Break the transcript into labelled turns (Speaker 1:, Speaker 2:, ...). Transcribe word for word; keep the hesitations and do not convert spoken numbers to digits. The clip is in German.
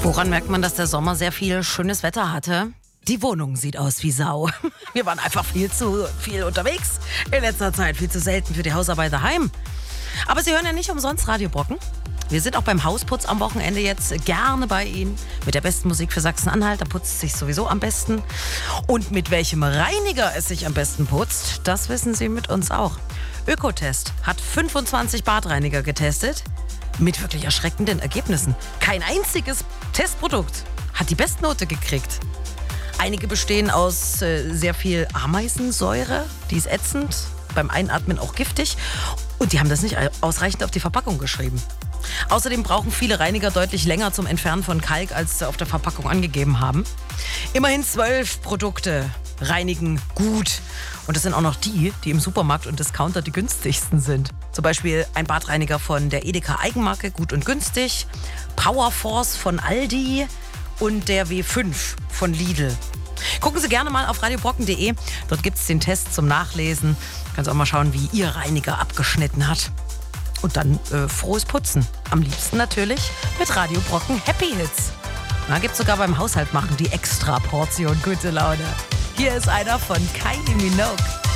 Speaker 1: Woran merkt man, dass der Sommer sehr viel schönes Wetter hatte? Die Wohnung sieht aus wie Sau. Wir waren einfach viel zu viel unterwegs in letzter Zeit, viel zu selten für die Hausarbeit daheim. Aber Sie hören ja nicht umsonst Radio Brocken. Wir sind auch beim Hausputz am Wochenende jetzt gerne bei Ihnen. Mit der besten Musik für Sachsen-Anhalt, da putzt es sich sowieso am besten. Und mit welchem Reiniger es sich am besten putzt, das wissen Sie mit uns auch. Ökotest hat fünfundzwanzig Badreiniger getestet. Mit wirklich erschreckenden Ergebnissen. Kein einziges Testprodukt hat die Bestnote gekriegt. Einige bestehen aus äh, sehr viel Ameisensäure, die ist ätzend, beim Einatmen auch giftig. Und die haben das nicht ausreichend auf die Verpackung geschrieben. Außerdem brauchen viele Reiniger deutlich länger zum Entfernen von Kalk, als sie auf der Verpackung angegeben haben. Immerhin zwölf Produkte reinigen gut. Und das sind auch noch die, die im Supermarkt und Discounter die günstigsten sind. Zum Beispiel ein Badreiniger von der Edeka Eigenmarke, gut und günstig. Powerforce von Aldi und der W fünf von Lidl. Gucken Sie gerne mal auf radiobrocken punkt de. Dort gibt es den Test zum Nachlesen. Können Sie auch mal schauen, wie Ihr Reiniger abgeschnitten hat. Und dann äh, frohes Putzen. Am liebsten natürlich mit Radio Brocken Happy Hits. Da gibt es sogar beim Haushalt machen die Extra Portion gute Laune. Hier ist einer von Kylie Minogue.